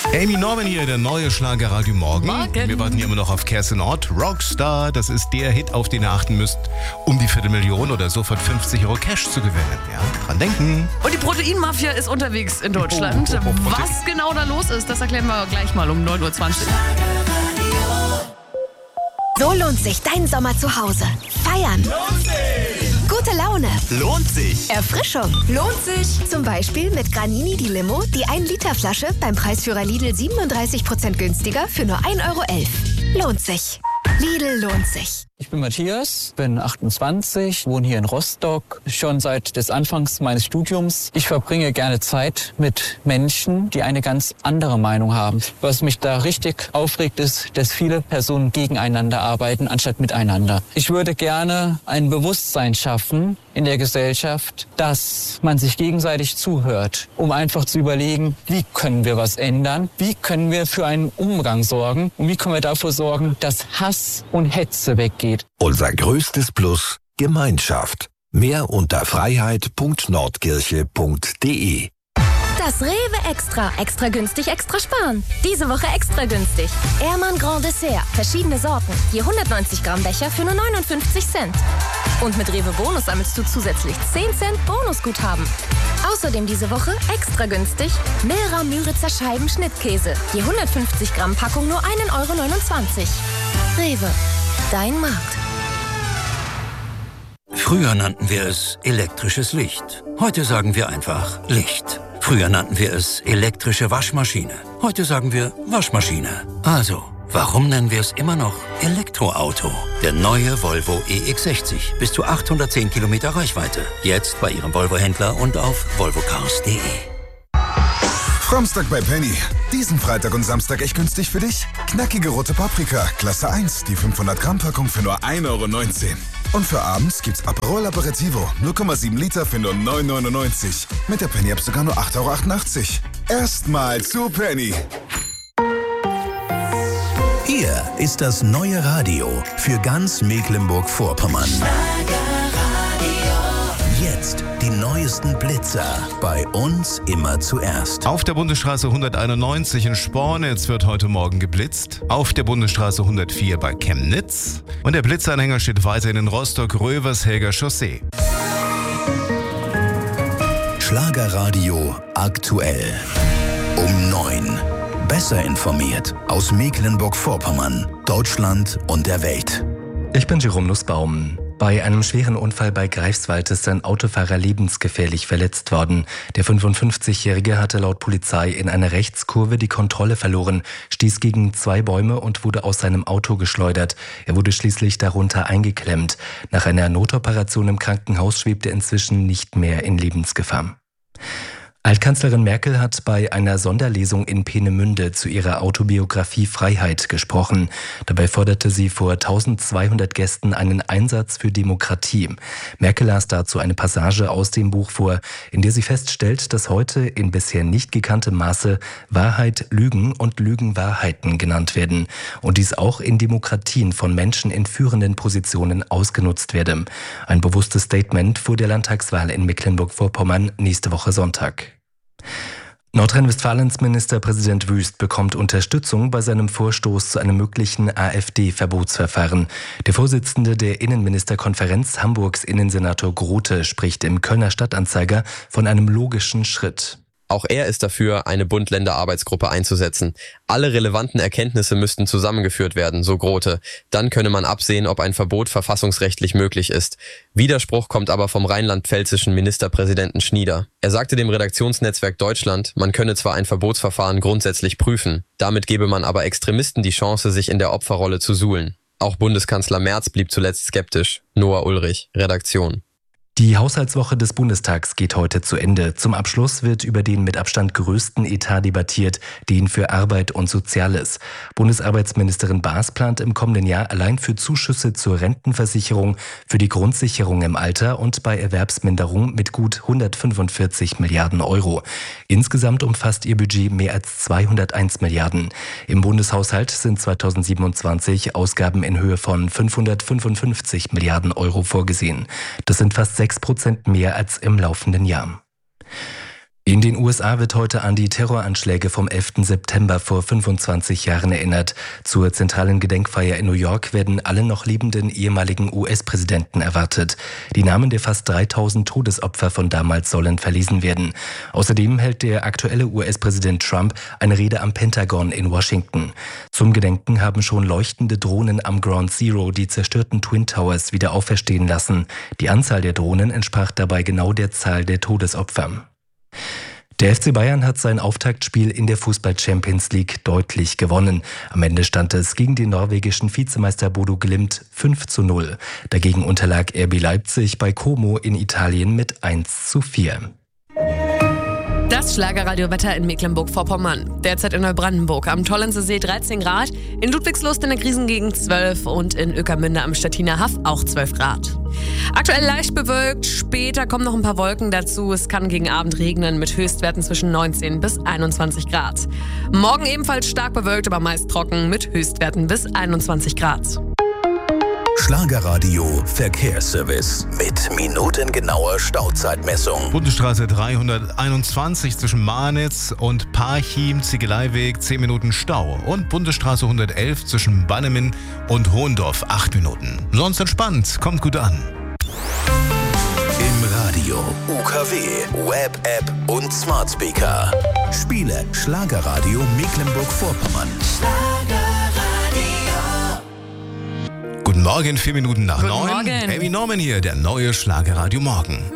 Amy Norman hier, der neue Schlager Radio Morgen. Wir warten hier immer noch auf Kerstin Ott. Rockstar, das ist der Hit, auf den ihr achten müsst, um die 250.000 oder sofort 50 € Cash zu gewinnen. Ja, dran denken. Und die Proteinmafia ist unterwegs in Deutschland. Was genau da los ist, das erklären wir gleich mal um 9:20 Uhr. So lohnt sich dein Sommer zu Hause. Feiern. Lohnt sich. Gute Laune. Lohnt sich. Erfrischung. Lohnt sich. Zum Beispiel mit Granini die Limo, die 1-Liter-Flasche beim Preisführer Lidl 37% günstiger für nur 1,11 €. Lohnt sich. Lidl lohnt sich. Ich bin Matthias, bin 28, wohne hier in Rostock, schon seit des Anfangs meines Studiums. Ich verbringe gerne Zeit mit Menschen, die eine ganz andere Meinung haben. Was mich da richtig aufregt, ist, dass viele Personen gegeneinander arbeiten, anstatt miteinander. Ich würde gerne ein Bewusstsein schaffen in der Gesellschaft, dass man sich gegenseitig zuhört, um einfach zu überlegen, wie können wir was ändern, wie können wir für einen Umgang sorgen und wie können wir dafür sorgen, dass Hass und Hetze weggeht. Unser größtes Plus: Gemeinschaft. Mehr unter freiheit.nordkirche.de. Das Rewe Extra. Extra günstig, extra sparen. Diese Woche extra günstig. Ehrmann Grand Dessert. Verschiedene Sorten. Je 190 Gramm Becher für nur 59 Cent. Und mit Rewe Bonus sammelst du zusätzlich 10 Cent Bonusguthaben. Außerdem diese Woche extra günstig Milra Müritzer Scheiben Schnittkäse. Je 150 Gramm Packung nur 1,29 €. Rewe. Dein Markt. Früher nannten wir es elektrisches Licht. Heute sagen wir einfach Licht. Früher nannten wir es elektrische Waschmaschine. Heute sagen wir Waschmaschine. Also, warum nennen wir es immer noch Elektroauto? Der neue Volvo EX60. Bis zu 810 Kilometer Reichweite. Jetzt bei Ihrem Volvo-Händler und auf volvocars.de. Framstag bei Penny. Diesen Freitag und Samstag echt günstig für dich? Knackige rote Paprika, Klasse 1, die 500 Gramm Packung für nur 1,19 €. Und für abends gibt's Aperol Aperitivo, 0,7 Liter für nur 9,99 €. Mit der Penny-App sogar nur 8,88 €. Erstmal zu Penny. Hier ist das neue Radio für ganz Mecklenburg-Vorpommern. Jetzt die neuesten Blitzer. Bei uns immer zuerst. Auf der Bundesstraße 191 in Spornitz wird heute Morgen geblitzt. Auf der Bundesstraße 104 bei Chemnitz. Und der Blitzanhänger steht weiterhin in Rostock-Rövershelger Chaussee. Schlagerradio aktuell. Um 9. Besser informiert aus Mecklenburg-Vorpommern, Deutschland und der Welt. Ich bin Jerome Nussbaum. Bei einem schweren Unfall bei Greifswald ist ein Autofahrer lebensgefährlich verletzt worden. Der 55-Jährige hatte laut Polizei in einer Rechtskurve die Kontrolle verloren, stieß gegen 2 Bäume und wurde aus seinem Auto geschleudert. Er wurde schließlich darunter eingeklemmt. Nach einer Notoperation im Krankenhaus schwebt er inzwischen nicht mehr in Lebensgefahr. Altkanzlerin Merkel hat bei einer Sonderlesung in Peenemünde zu ihrer Autobiografie Freiheit gesprochen. Dabei forderte sie vor 1200 Gästen einen Einsatz für Demokratie. Merkel las dazu eine Passage aus dem Buch vor, in der sie feststellt, dass heute in bisher nicht gekanntem Maße Wahrheit Lügen und Lügen Wahrheiten genannt werden und dies auch in Demokratien von Menschen in führenden Positionen ausgenutzt werde. Ein bewusstes Statement vor der Landtagswahl in Mecklenburg-Vorpommern nächste Woche Sonntag. Nordrhein-Westfalens Ministerpräsident Wüst bekommt Unterstützung bei seinem Vorstoß zu einem möglichen AfD-Verbotsverfahren. Der Vorsitzende der Innenministerkonferenz, Hamburgs Innensenator Grote, spricht im Kölner Stadtanzeiger von einem logischen Schritt. Auch er ist dafür, eine Bund-Länder-Arbeitsgruppe einzusetzen. Alle relevanten Erkenntnisse müssten zusammengeführt werden, so Grote. Dann könne man absehen, ob ein Verbot verfassungsrechtlich möglich ist. Widerspruch kommt aber vom rheinland-pfälzischen Ministerpräsidenten Schnieder. Er sagte dem Redaktionsnetzwerk Deutschland, man könne zwar ein Verbotsverfahren grundsätzlich prüfen, damit gebe man aber Extremisten die Chance, sich in der Opferrolle zu suhlen. Auch Bundeskanzler Merz blieb zuletzt skeptisch. Noah Ulrich, Redaktion. Die Haushaltswoche des Bundestags geht heute zu Ende. Zum Abschluss wird über den mit Abstand größten Etat debattiert, den für Arbeit und Soziales. Bundesarbeitsministerin Baas plant im kommenden Jahr allein für Zuschüsse zur Rentenversicherung, für die Grundsicherung im Alter und bei Erwerbsminderung mit gut 145 Milliarden Euro. Insgesamt umfasst ihr Budget mehr als 201 Milliarden. Im Bundeshaushalt sind 2027 Ausgaben in Höhe von 555 Milliarden Euro vorgesehen. Das sind fast 6% mehr als im laufenden Jahr. In den USA wird heute an die Terroranschläge vom 11. September vor 25 Jahren erinnert. Zur zentralen Gedenkfeier in New York werden alle noch lebenden ehemaligen US-Präsidenten erwartet. Die Namen der fast 3000 Todesopfer von damals sollen verlesen werden. Außerdem hält der aktuelle US-Präsident Trump eine Rede am Pentagon in Washington. Zum Gedenken haben schon leuchtende Drohnen am Ground Zero die zerstörten Twin Towers wieder auferstehen lassen. Die Anzahl der Drohnen entsprach dabei genau der Zahl der Todesopfer. Der FC Bayern hat sein Auftaktspiel in der Fußball-Champions League deutlich gewonnen. Am Ende stand es gegen den norwegischen Vizemeister Bodo Glimt 5:0. Dagegen unterlag RB Leipzig bei Como in Italien mit 1:4. Das Schlagerradiowetter in Mecklenburg-Vorpommern. Derzeit in Neubrandenburg am Tollensee See 13 Grad, in Ludwigslust in der Krisengegend 12 und in Ueckermünde am Stettiner Haff auch 12 Grad. Aktuell leicht bewölkt, später kommen noch ein paar Wolken dazu. Es kann gegen Abend regnen mit Höchstwerten zwischen 19 bis 21 Grad. Morgen ebenfalls stark bewölkt, aber meist trocken mit Höchstwerten bis 21 Grad. Schlagerradio Verkehrsservice mit minutengenauer Stauzeitmessung. Bundesstraße 321 zwischen Marnitz und Parchim, Ziegeleiweg 10 Minuten Stau. Und Bundesstraße 111 zwischen Bannemin und Hohendorf 8 Minuten. Sonst entspannt, kommt gut an. Im Radio, UKW, Web, App und Smart Speaker. Spiele Schlagerradio Mecklenburg-Vorpommern. Guten Morgen, 4 Minuten nach 9. Morgen. Amy Norman hier, der neue Schlagerradio Morgen.